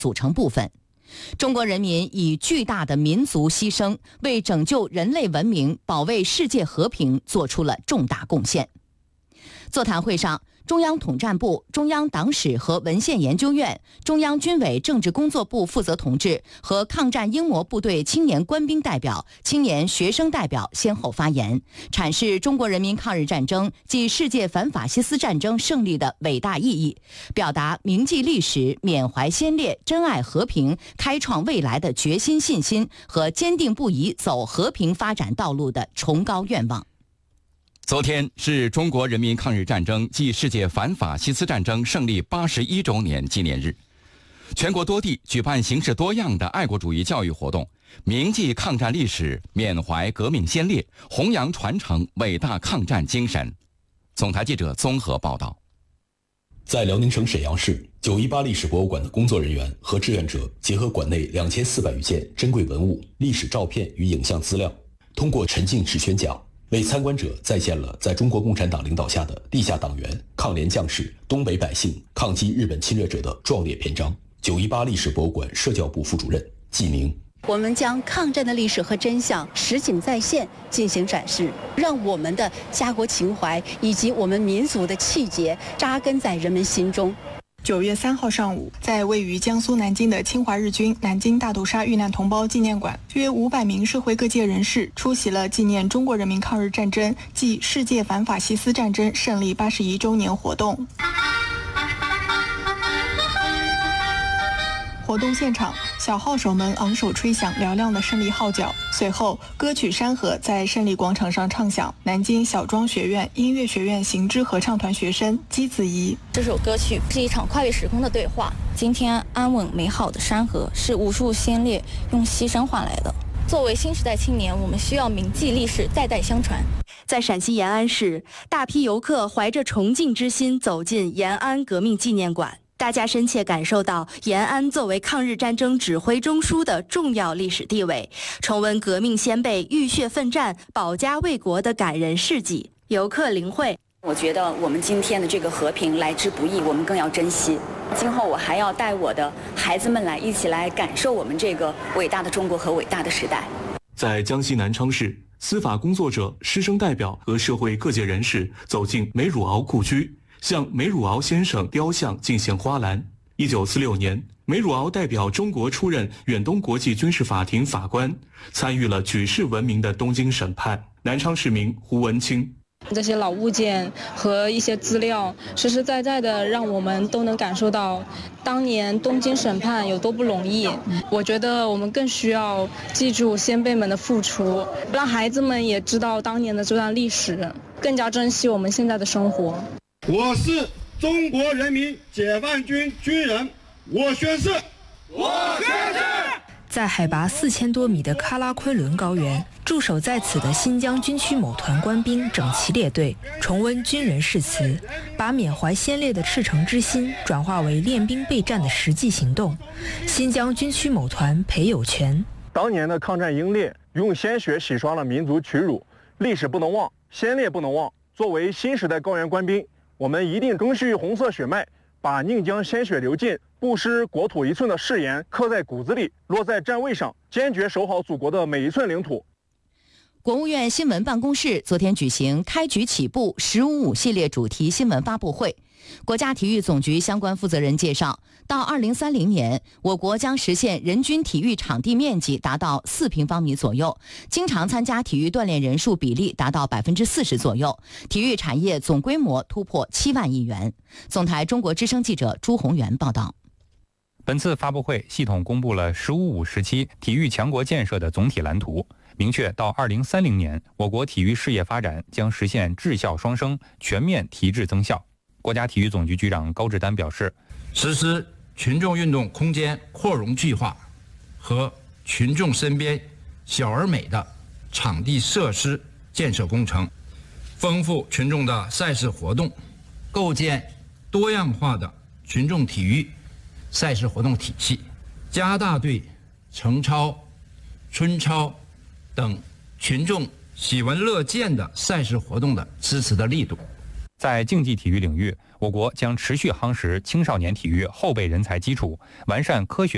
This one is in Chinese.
组成部分。中国人民以巨大的民族牺牲，为拯救人类文明、保卫世界和平做出了重大贡献。座谈会上，中央统战部、中央党史和文献研究院、中央军委政治工作部负责同志和抗战英模部队青年官兵代表、青年学生代表先后发言，阐释中国人民抗日战争暨世界反法西斯战争胜利的伟大意义，表达铭记历史、缅怀先烈、珍爱和平、开创未来的决心、信心和坚定不移走和平发展道路的崇高愿望。 昨天是中国人民抗日战争暨世界反法西斯战争胜利81周年纪念日，全国多地举办形式多样的爱国主义教育活动，铭记抗战历史，缅怀革命先烈，弘扬传承伟大抗战精神。总台记者综合报道。 在辽宁省沈阳市918历史博物馆的工作人员和志愿者结合馆内2400余件珍贵文物、历史照片与影像资料，通过沉浸式宣讲，为参观者再现了在中国共产党领导下的地下党员、抗联将士、东北百姓抗击日本侵略者的壮烈篇章。918历史博物馆社教部副主任季明： 我们将抗战的历史和真相实景再现进行展示，让我们的家国情怀以及我们民族的气节扎根在人们心中。 9月3号上午，在位于江苏南京的侵华日军南京大屠杀遇难同胞纪念馆，约500名社会各界人士出席了纪念中国人民抗日战争暨世界反法西斯战争胜利81周年活动。活动现场，小号手们昂首吹响嘹亮的胜利号角，随后歌曲《山河》在胜利广场上唱响。南京小庄学院音乐学院行知合唱团学生姬子怡： 这首歌曲是一场跨越时空的对话。今天安稳美好的山河是无数先烈用牺牲换来的。作为新时代青年，我们需要铭记历史，代代相传。 在陕西延安市，大批游客怀着崇敬之心走进延安革命纪念馆。大家深切感受到延安作为抗日战争指挥中枢的重要历史地位，重温革命先辈浴血奋战、保家卫国的感人事迹。游客林慧： 我觉得我们今天的这个和平来之不易，我们更要珍惜。今后我还要带我的孩子们一起来感受我们这个伟大的中国和伟大的时代。 在江西南昌市，司法工作者、师生代表和社会各界人士走进梅汝敖故居，向梅汝敖先生雕像进献花篮。1946年，梅汝敖代表中国出任远东国际军事法庭法官，参与了举世闻名的东京审判。南昌市民胡文清： 这些老物件和一些资料，实实在在的让我们都能感受到当年东京审判有多不容易。我觉得我们更需要记住先辈们的付出，让孩子们也知道当年的这段历史，更加珍惜我们现在的生活。 我是中国人民解放军军人，我宣誓。 在海拔4000多米的喀拉昆仑高原，驻守在此的新疆军区某团官兵整齐列队，重温军人誓词，把缅怀先烈的赤诚之心转化为练兵备战的实际行动。新疆军区某团裴有全： 当年的抗战英烈用鲜血洗刷了民族屈辱，历史不能忘，先烈不能忘。作为新时代高原官兵，我们一定赓续红色血脉，把宁将鲜血流尽，不失国土一寸的誓言刻在骨子里，落在站位上，坚决守好祖国的每一寸领土。 国务院新闻办公室昨天举行开局起步“15·5”系列主题新闻发布会。国家体育总局相关负责人介绍，到2030年，我国将实现人均体育场地面积达到4平方米左右，经常参加体育锻炼人数比例达到40%左右，体育产业总规模突破7万亿元。总台中国之声记者朱宏元报道。 本次发布会系统公布了“15·5”时期体育强国建设的总体蓝图，明确到2030年，我国体育事业发展将实现质效双升，全面提质增效。国家体育总局局长高志丹表示， 实施群众运动空间扩容计划和群众身边小而美的场地设施建设工程，丰富群众的赛事活动，构建多样化的群众体育赛事活动体系，加大对程超、春超等群众喜闻乐见的赛事活动的支持的力度。 在竞技体育领域，我国将持续夯实青少年体育后备人才基础，完善科学